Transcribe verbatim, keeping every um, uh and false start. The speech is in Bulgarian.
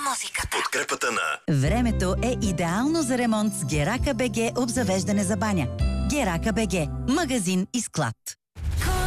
музиката. Подкрепата на... Времето е идеално за ремонт с Герака БГ обзавеждане за баня. Герака БГ. Магазин и склад.